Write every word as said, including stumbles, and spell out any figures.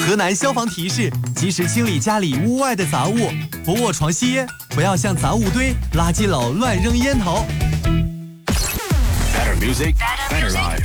河南消防提示：及时清理家里屋外的杂物，不卧床吸烟，不要向杂物堆、垃圾篓乱扔烟头。 Better music, better life.